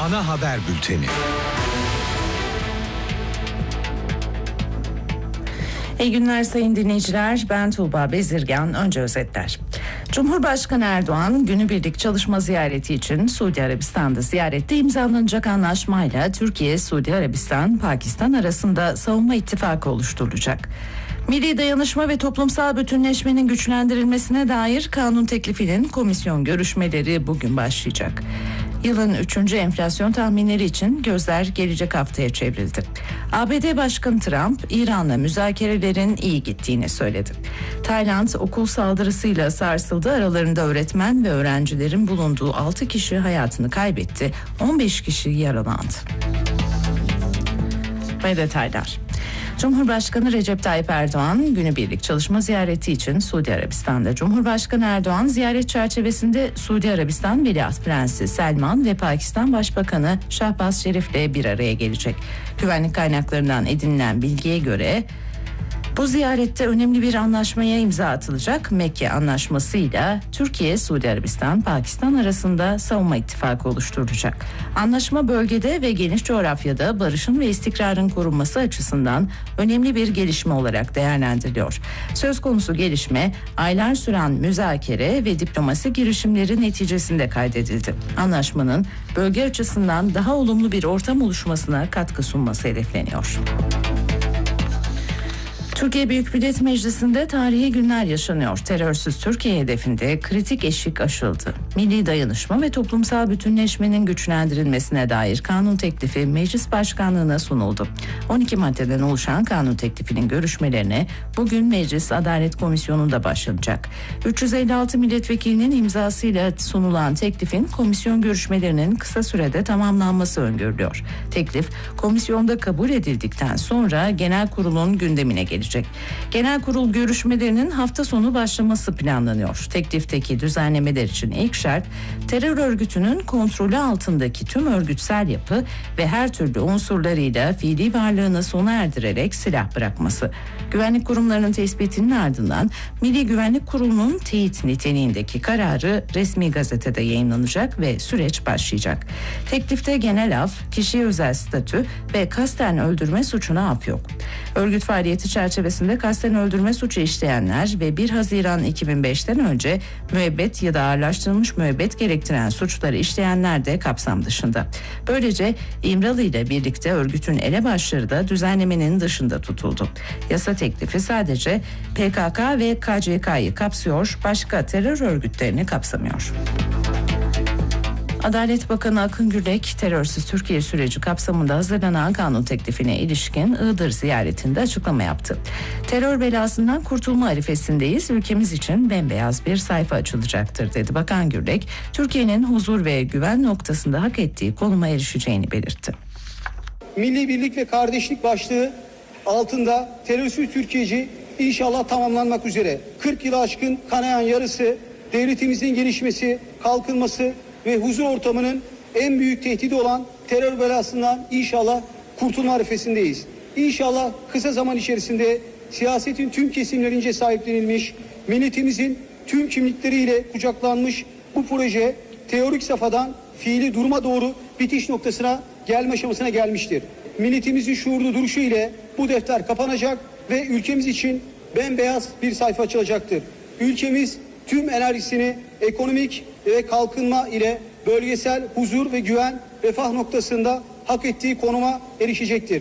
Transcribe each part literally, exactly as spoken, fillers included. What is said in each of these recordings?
Ana haber bülteni. İyi günler sayın dinleyiciler. Ben Tuğba Bezirgan. Önce özetler. Cumhurbaşkanı Erdoğan günübirlik çalışma ziyareti için Suudi Arabistan'da ziyarette imzalanacak anlaşmayla Türkiye, Suudi Arabistan, Pakistan arasında savunma ittifakı oluşturulacak. Milli dayanışma ve toplumsal bütünleşmenin güçlendirilmesine dair kanun teklifinin komisyon görüşmeleri bugün başlayacak. Yılın üçüncü enflasyon tahminleri için gözler gelecek haftaya çevrildi. A B D Başkanı Trump, İran'la müzakerelerin iyi gittiğini söyledi. Tayland okul saldırısıyla sarsıldı. Aralarında öğretmen ve öğrencilerin bulunduğu altı kişi hayatını kaybetti. on beş kişi yaralandı. Ve detaylar. Cumhurbaşkanı Recep Tayyip Erdoğan günübirlik çalışma ziyareti için Suudi Arabistan'da. Cumhurbaşkanı Erdoğan ziyaret çerçevesinde Suudi Arabistan Veliaht Prensi Selman ve Pakistan Başbakanı Şahbaz Şerif'le bir araya gelecek. Güvenlik kaynaklarından edinilen bilgiye göre bu ziyarette önemli bir anlaşmaya imza atılacak. Mekke Anlaşması'yla Türkiye, Suudi Arabistan, Pakistan arasında savunma ittifakı oluşturulacak. Anlaşma bölgede ve geniş coğrafyada barışın ve istikrarın korunması açısından önemli bir gelişme olarak değerlendiriliyor. Söz konusu gelişme aylar süren müzakere ve diplomasi girişimleri neticesinde kaydedildi. Anlaşmanın bölge açısından daha olumlu bir ortam oluşmasına katkı sunması hedefleniyor. Türkiye Büyük Millet Meclisi'nde tarihi günler yaşanıyor. Terörsüz Türkiye hedefinde kritik eşik aşıldı. Milli dayanışma ve toplumsal bütünleşmenin güçlendirilmesine dair kanun teklifi Meclis Başkanlığı'na sunuldu. on iki maddeden oluşan kanun teklifinin görüşmelerine bugün Meclis Adalet Komisyonu'nda başlanacak. üç yüz elli altı milletvekilinin imzasıyla sunulan teklifin komisyon görüşmelerinin kısa sürede tamamlanması öngörülüyor. Teklif komisyonda kabul edildikten sonra genel kurulun gündemine gelecek. Genel kurul görüşmelerinin hafta sonu başlaması planlanıyor. Teklifteki düzenlemeler için ilk şart terör örgütünün kontrolü altındaki tüm örgütsel yapı ve her türlü unsurlarıyla fiili varlığını sona erdirerek silah bırakması. Güvenlik kurumlarının tespitinin ardından Milli Güvenlik Kurulu'nun teyit niteliğindeki kararı resmi gazetede yayınlanacak ve süreç başlayacak. Teklifte genel af, kişiye özel statü ve kasten öldürme suçuna af yok. Örgüt faaliyeti çerçevesinde kasten öldürme suçu işleyenler ve bir Haziran iki bin beşten önce müebbet ya da ağırlaştırılmış müebbet gerektiren suçları işleyenler de kapsam dışında. Böylece İmralı ile birlikte örgütün elebaşları da düzenlemenin dışında tutuldu. Yasa teklifi sadece P K K ve K C K'yı kapsıyor, başka terör örgütlerini kapsamıyor. Adalet Bakanı Akın Gürlek, terörsüz Türkiye süreci kapsamında hazırlanan kanun teklifine ilişkin Iğdır ziyaretinde açıklama yaptı. Terör belasından kurtulma arifesindeyiz, ülkemiz için bembeyaz bir sayfa açılacaktır dedi. Bakan Gürlek, Türkiye'nin huzur ve güven noktasında hak ettiği konuma erişeceğini belirtti. Milli birlik ve kardeşlik başlığı altında terörsüz Türkiye'ci inşallah tamamlanmak üzere. kırk yılı aşkın kanayan yarısı, devletimizin gelişmesi, kalkınması ve huzur ortamının en büyük tehdidi olan terör belasından inşallah kurtulma arifesindeyiz. İnşallah kısa zaman içerisinde siyasetin tüm kesimlerince sahiplenilmiş, milletimizin tüm kimlikleriyle kucaklanmış bu proje teorik safhadan fiili duruma doğru bitiş noktasına gelme aşamasına gelmiştir. Milletimizin şuurlu duruşu ile bu defter kapanacak ve ülkemiz için bembeyaz bir sayfa açılacaktır. Ülkemiz tüm enerjisini ekonomik ve kalkınma ile bölgesel huzur ve güven, refah noktasında hak ettiği konuma erişecektir.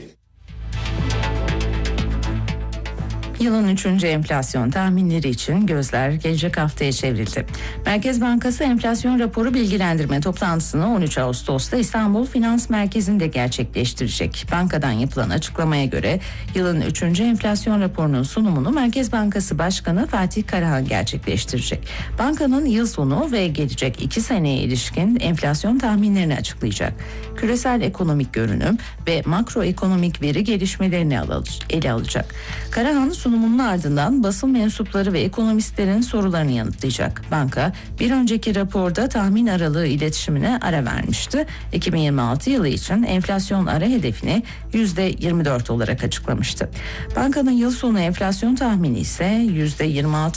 Yılın üçüncü enflasyon tahminleri için gözler gelecek haftaya çevrildi. Merkez Bankası enflasyon raporu bilgilendirme toplantısını on üç Ağustos'ta İstanbul Finans Merkezi'nde gerçekleştirecek. Bankadan yapılan açıklamaya göre yılın üçüncü enflasyon raporunun sunumunu Merkez Bankası Başkanı Fatih Karahan gerçekleştirecek. Bankanın yıl sonu ve gelecek iki seneye ilişkin enflasyon tahminlerini açıklayacak. Küresel ekonomik görünüm ve makroekonomik veri gelişmelerini ele alacak. Karahan sunumunun ardından basın mensupları ve ekonomistlerin sorularını yanıtlayacak. Banka bir önceki raporda tahmin aralığı iletişimine ara vermişti. iki bin yirmi altı yılı için enflasyon ara hedefini yüzde yirmi dört olarak açıklamıştı. Bankanın yıl sonu enflasyon tahmini ise yüzde yirmi altı